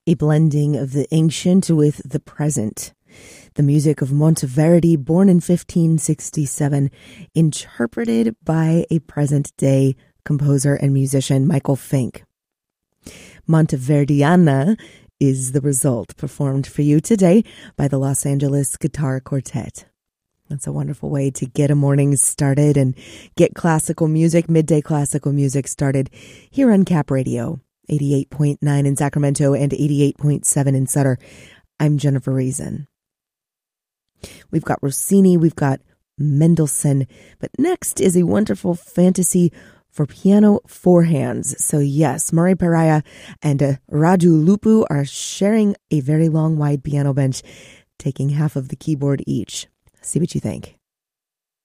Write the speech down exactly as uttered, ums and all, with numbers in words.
A blending of the ancient with the present. The music of Monteverdi, born in fifteen sixty-seven, interpreted by a present-day composer and musician, Michael Fink. Monteverdiana is the result, performed for you today by the Los Angeles Guitar Quartet. That's a wonderful way to get a morning started and get classical music, midday classical music started here on Cap Radio, eighty-eight point nine in Sacramento and eighty-eight point seven in Sutter. I'm Jennifer Reason. We've got Rossini, we've got Mendelssohn, but next is a wonderful fantasy for piano four hands. So yes, Murray Peraya and uh, Raju Lupu are sharing a very long, wide piano bench, taking half of the keyboard each. See what you think.